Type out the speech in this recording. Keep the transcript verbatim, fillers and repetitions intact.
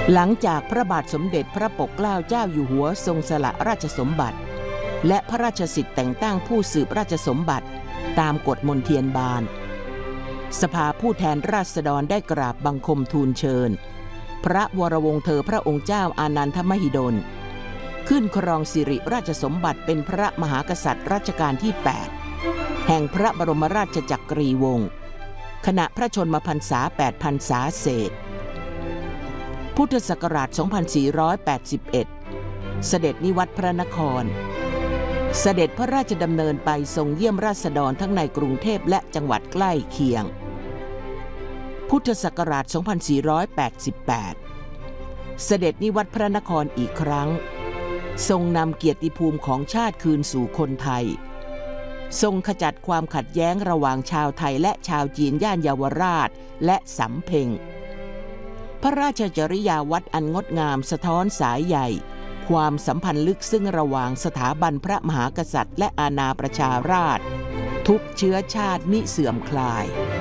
หลังจากพระบาทสมเด็จพระปกเกล้าเจ้าอยู่หัวทรงสละราชสมบัติและพระราชสิทธิ์แต่งตั้งผู้สืบราชสมบัติตามกฎมนเทียนบานสภาผู้แทนราษฎรได้กราบบังคมทูลเชิญพระวรวงศ์เธอพระองค์เจ้าอานันทมหิดลขึ้นครองสิริราชสมบัติเป็นพระมหากษัตริย์รัชกาลที่แปดแห่งพระบรมราชจักรีวงศ์ขณะพระชนมพรรษาแปดพรรษาเศษพุทธศักราช สองพันสี่ร้อยแปดสิบเอ็ด เสด็จนิวัตรพระนครเสด็จพระราชดำเนินไปทรงเยี่ยมราษฎรทั้งในกรุงเทพและจังหวัดใกล้เคียงพุทธศักราช สองพันสี่ร้อยแปดสิบแปด เสด็จนิวัตรพระนครอีกครั้งทรงนำเกียรติภูมิของชาติคืนสู่คนไทยทรงขจัดความขัดแย้งระหว่างชาวไทยและชาวจีนย่านเยาวราชและสำเพ็งพระราชจริยาวัดอันงดงามสะท้อนสายใหญ่ความสัมพันธ์ลึกซึ้งระหว่างสถาบันพระมหากษัตริย์และอาณาประชาราษฎร์ทุกเชื้อชาติมิเสื่อมคลาย